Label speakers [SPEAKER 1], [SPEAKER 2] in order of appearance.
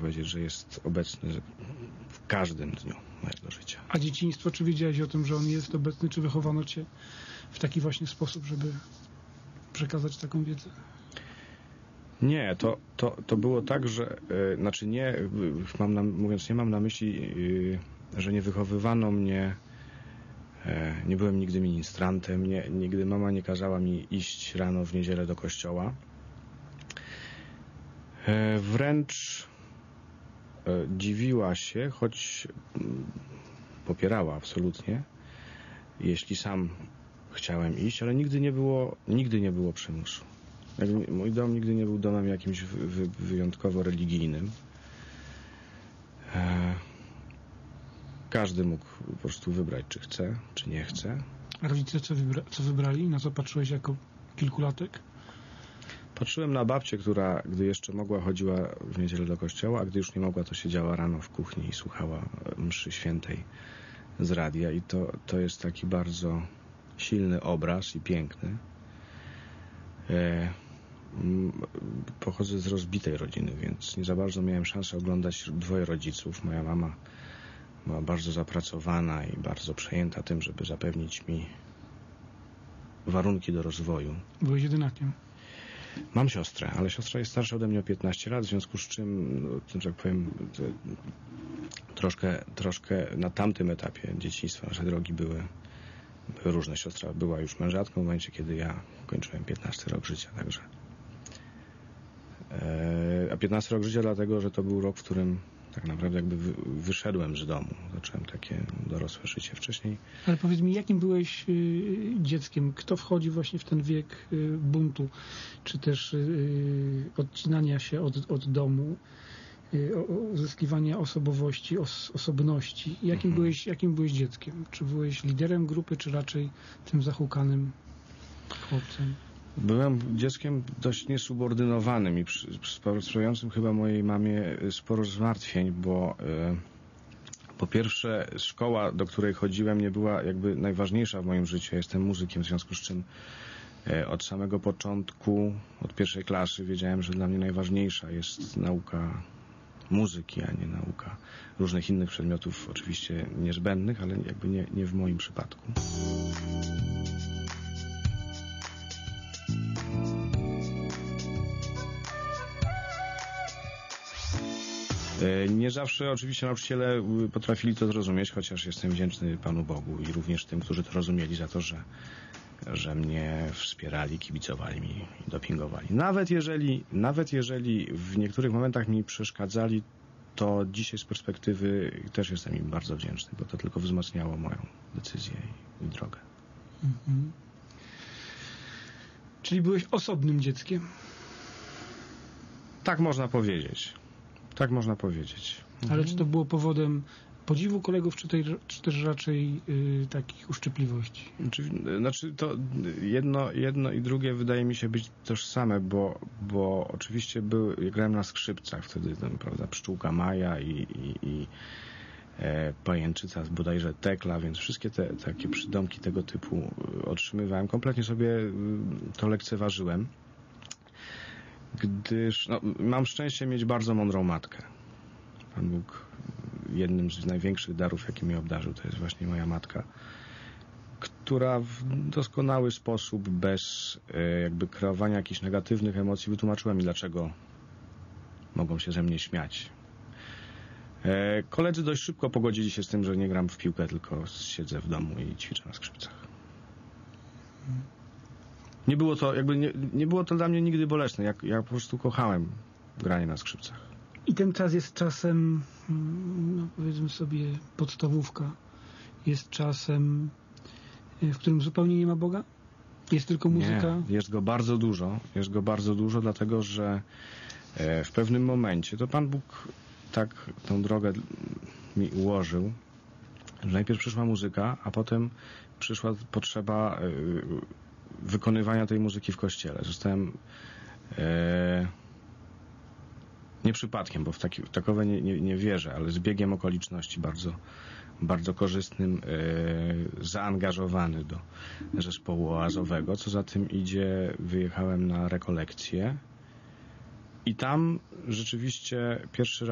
[SPEAKER 1] powiedzieć, że jest obecny w każdym dniu mojego życia.
[SPEAKER 2] A dzieciństwo, czy wiedziałeś o tym, że on jest obecny, czy wychowano cię w taki właśnie sposób, żeby przekazać taką wiedzę?
[SPEAKER 1] Nie, to było tak, że znaczy nie, mówiąc nie mam na myśli, że nie wychowywano mnie, nie byłem nigdy ministrantem, nigdy mama nie kazała mi iść rano w niedzielę do kościoła. Wręcz dziwiła się, choć popierała absolutnie, jeśli sam chciałem iść, ale nigdy nie było przymusu. Mój dom nigdy nie był domem jakimś wyjątkowo religijnym. Każdy mógł po prostu wybrać, czy chce, czy nie chce.
[SPEAKER 2] A rodzice co wybrali? Na co patrzyłeś jako kilkulatek?
[SPEAKER 1] Patrzyłem na babcię, która, gdy jeszcze mogła, chodziła w niedzielę do kościoła, a gdy już nie mogła, to siedziała rano w kuchni i słuchała mszy świętej z radia. I to jest taki bardzo silny obraz i piękny. Pochodzę z rozbitej rodziny, więc nie za bardzo miałem szansę oglądać dwoje rodziców. Moja mama była bardzo zapracowana i bardzo przejęta tym, żeby zapewnić mi warunki do rozwoju.
[SPEAKER 2] Byłeś jedynakiem?
[SPEAKER 1] Mam siostrę, ale siostra jest starsza ode mnie o 15 lat, w związku z czym, że tak powiem, troszkę na tamtym etapie dzieciństwa nasze drogi były różne. Siostra była już mężatką w momencie, kiedy ja kończyłem 15 rok życia, także. A 15 rok życia dlatego, że to był rok, w którym tak naprawdę jakby wyszedłem z domu. Zacząłem takie dorosłe życie wcześniej.
[SPEAKER 2] Ale powiedz mi, jakim byłeś dzieckiem? Kto wchodzi właśnie w ten wiek buntu, czy też odcinania się od domu, uzyskiwania osobowości, osobności? Jakim byłeś dzieckiem? Czy byłeś liderem grupy, czy raczej tym zahukanym chłopcem?
[SPEAKER 1] Byłem dzieckiem dość niesubordynowanym i sprawiającym chyba mojej mamie sporo zmartwień, bo po pierwsze szkoła, do której chodziłem, nie była jakby najważniejsza w moim życiu. Ja jestem muzykiem, w związku z czym od samego początku, od pierwszej klasy wiedziałem, że dla mnie najważniejsza jest nauka muzyki, a nie nauka różnych innych przedmiotów, oczywiście niezbędnych, ale jakby nie w moim przypadku. Nie zawsze oczywiście nauczyciele potrafili to zrozumieć, chociaż jestem wdzięczny Panu Bogu i również tym, którzy to rozumieli, za to, że mnie wspierali, kibicowali mi i dopingowali. Nawet jeżeli w niektórych momentach mi przeszkadzali, to dzisiaj z perspektywy też jestem im bardzo wdzięczny, bo to tylko wzmacniało moją decyzję i drogę.
[SPEAKER 2] Mhm. Czyli byłeś osobnym dzieckiem?
[SPEAKER 1] Tak można powiedzieć. Tak można powiedzieć.
[SPEAKER 2] Ale czy to było powodem podziwu kolegów, czy też raczej takich uszczypliwości?
[SPEAKER 1] Znaczy to jedno i drugie wydaje mi się być tożsame, bo oczywiście grałem na skrzypcach wtedy, prawda, Pszczółka Maja i Pajęczyca, bodajże Tekla, więc wszystkie te takie przydomki tego typu otrzymywałem. Kompletnie sobie to lekceważyłem, gdyż mam szczęście mieć bardzo mądrą matkę. Pan Bóg jednym z największych darów, jaki mi obdarzył, to jest właśnie moja matka, która w doskonały sposób, bez jakby kreowania jakichś negatywnych emocji, wytłumaczyła mi, dlaczego mogą się ze mnie śmiać. Koledzy dość szybko pogodzili się z tym, że nie gram w piłkę, tylko siedzę w domu i ćwiczę na skrzypcach. Nie było to dla mnie nigdy bolesne. Ja po prostu kochałem granie na skrzypcach.
[SPEAKER 2] I ten czas jest czasem, powiedzmy sobie, podstawówka. Jest czasem, w którym zupełnie nie ma Boga? Jest tylko muzyka?
[SPEAKER 1] Nie, jest go bardzo dużo. Jest go bardzo dużo, dlatego że w pewnym momencie to Pan Bóg tak tą drogę mi ułożył, że najpierw przyszła muzyka, a potem przyszła potrzeba wykonywania tej muzyki w kościele. Zostałem nie przypadkiem, bo w takowe nie wierzę, ale z biegiem okoliczności bardzo, bardzo korzystnym, zaangażowany do zespołu oazowego. Co za tym idzie, wyjechałem na rekolekcje i tam rzeczywiście pierwszy raz